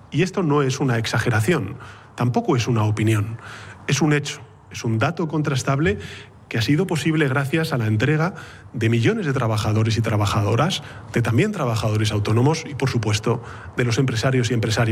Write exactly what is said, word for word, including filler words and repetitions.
Y esto no es una exageración, tampoco es una opinión, es un hecho, es un dato contrastable que ha sido posible gracias a la entrega de millones de trabajadores y trabajadoras, de también trabajadores autónomos y, por supuesto, de los empresarios y empresarias.